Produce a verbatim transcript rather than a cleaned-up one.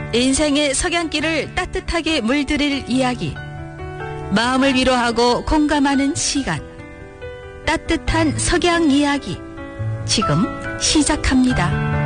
인생의 석양길을 따뜻하게 물들일 이야기, 마음을 위로하고 공감하는 시간, 따뜻한 석양 이야기 지금 시작합니다.